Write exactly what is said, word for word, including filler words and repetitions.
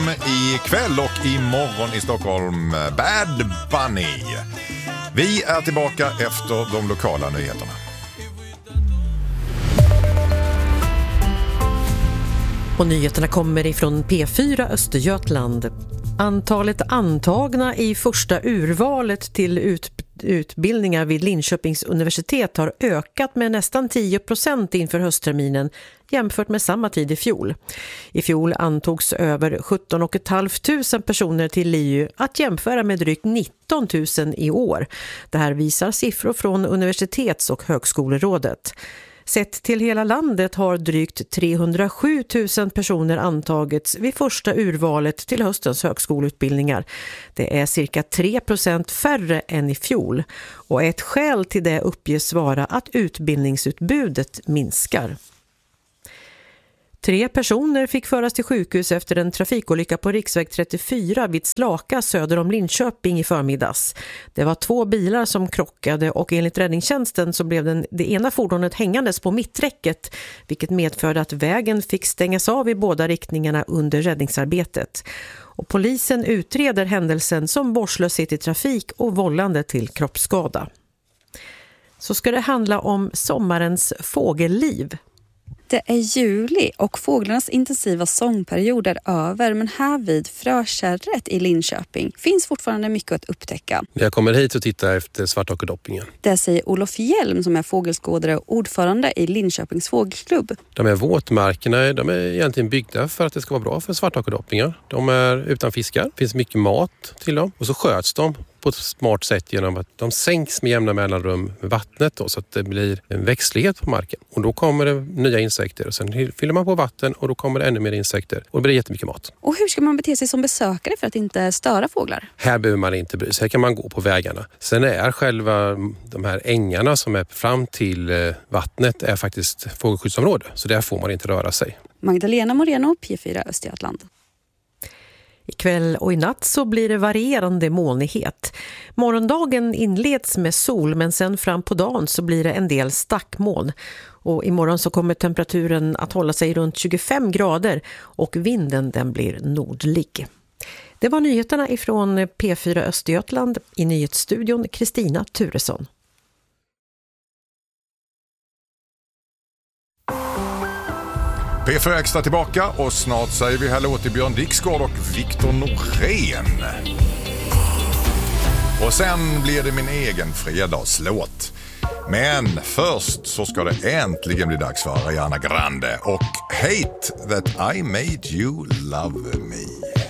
Stockholm ikväll och imorgon i Stockholm Bad Bunny. Vi är tillbaka efter de lokala nyheterna. Och nyheterna kommer ifrån P fyra Östergötland. Antalet antagna i första urvalet till ut, utbildningar vid Linköpings universitet har ökat med nästan tio procent inför höstterminen jämfört med samma tid i fjol. I fjol antogs över sjutton tusen personer till L I U att jämföra med drygt nitton tusen i år. Det här visar siffror från Universitets- och högskolerådet. Sett till hela landet har drygt trehundrasju tusen personer antagits vid första urvalet till höstens högskoleutbildningar. Det är cirka tre procent färre än i fjol och ett skäl till det uppges vara att utbildningsutbudet minskar. Tre personer fick föras till sjukhus efter en trafikolycka på riksväg trettiofyra vid Slaka söder om Linköping i förmiddags. Det var två bilar som krockade och enligt räddningstjänsten så blev den, det ena fordonet hängandes på mitträcket, vilket medförde att vägen fick stängas av i båda riktningarna under räddningsarbetet. Och polisen utreder händelsen som vårdslöshet i trafik och vållande till kroppsskada. Så ska det handla om sommarens fågelliv. Det är juli och fåglarnas intensiva sångperiod är över, men här vid Frökärret i Linköping finns fortfarande mycket att upptäcka. Jag kommer hit och tittar efter svarthåkedoppingen. Det säger Olof Hjelm som är fågelskådare och ordförande i Linköpings fågelklubb. De här våtmarkerna de är egentligen byggda för att det ska vara bra för svarthåkedoppingar. De är utan fiskar, det finns mycket mat till dem och så sköts de på ett smart sätt genom att de sänks med jämna mellanrum med vattnet då, så att det blir en växtlighet på marken. Och då kommer det nya insekter och sen fyller man på vatten och då kommer det ännu mer insekter och det blir jättemycket mat. Och hur ska man bete sig som besökare för att inte störa fåglar? Här behöver man inte bry sig, här kan man gå på vägarna. Sen är själva de här ängarna som är fram till vattnet är faktiskt fågelskyddsområde, så där får man inte röra sig. Magdalena Moreno, P fyra Östergötland. Ikväll och i natt så blir det varierande molnighet. Morgondagen inleds med sol men sen fram på dagen så blir det en del stackmoln. Och imorgon så kommer temperaturen att hålla sig runt tjugofem grader och vinden den blir nordlig. Det var nyheterna ifrån P fyra Östergötland, i nyhetsstudion Kristina Turesson. P fyra Extra tillbaka och snart säger vi hallå till Björn Dixgård och Viktor Norén. Och sen blir det min egen fredagslåt. Men först så ska det äntligen bli dags för Ariana Grande och Hate That I Made You Love Me.